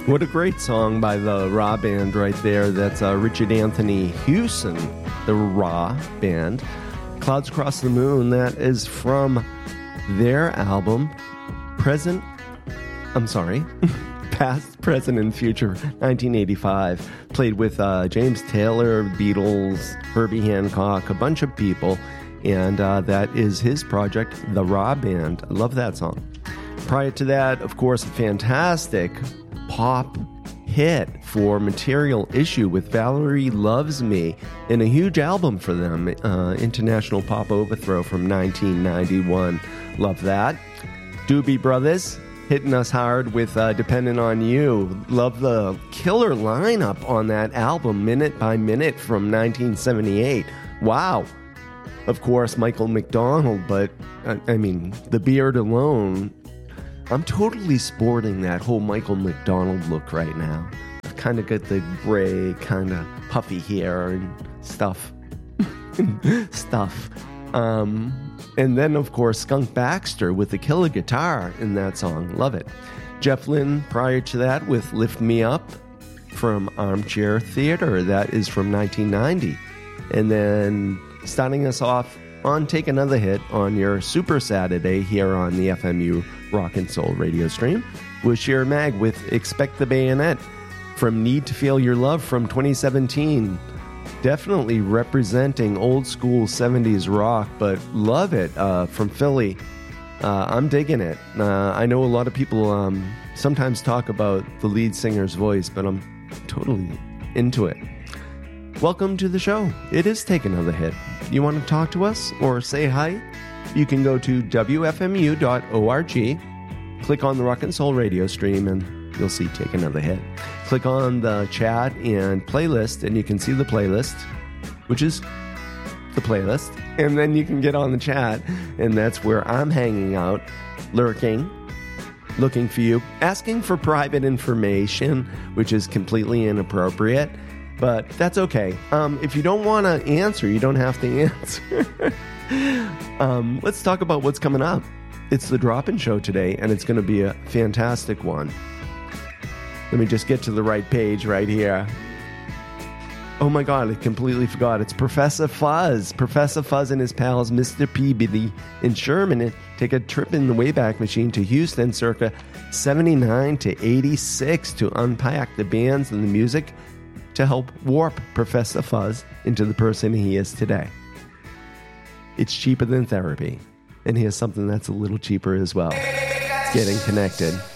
What a great song by the Raw Band right there. That's Richard Anthony Hewson, the Raw Band. Clouds Across the Moon, that is from their album, Past, Present, and Future, 1985. Played with James Taylor, Beatles, Herbie Hancock, a bunch of people. And that is his project, The Raw Band. I love that song. Prior to that, of course, a fantastic pop hit for Material Issue with Valerie Loves Me, and a huge album for them, International Pop Overthrow from 1991. Love that. Doobie Brothers hitting us hard with Dependent on You. Love the killer lineup on that album, Minute by Minute from 1978. Wow. Of course, Michael McDonald, but I mean, the beard alone. I'm totally sporting that whole Michael McDonald look right now. I've kind of got the gray, kind of puffy hair and stuff. And then, of course, Skunk Baxter with the killer guitar in that song. Love it. Jeff Lynne prior to that with Lift Me Up from Armchair Theater. That is from 1990. And then starting us off on Take Another Hit on your Super Saturday here on the FMU Rock and Soul radio stream was Cher Mag with Expect the Bayonet from Need to Feel Your Love from 2017. Definitely representing old school 70s rock, but love it from Philly. I'm digging it. I know a lot of people sometimes talk about the lead singer's voice, but I'm totally into it. Welcome to the show. It is Take Another Hit. You want to talk to us or say hi? You can go to wfmu.org, click on the Rock and Soul radio stream, and you'll see Take Another Hit. Click on the chat and playlist, and you can see the playlist, which is the playlist. And then you can get on the chat, and that's where I'm hanging out, lurking, looking for you, asking for private information, which is completely inappropriate. But that's okay. If you don't want to answer, you don't have to answer. Let's talk about what's coming up. It's the Drop-In Show today, and it's going to be a fantastic one. Let me just get to the right page right here. Oh my God, I completely forgot. It's Professor Fuzz. Professor Fuzz and his pals, Mr. Peabody and Sherman, take a trip in the Wayback Machine to Houston circa 79 to 86 to unpack the bands and the music to help warp Professor Fuzz into the person he is today. It's cheaper than therapy. And here's something that's a little cheaper as well. Getting connected.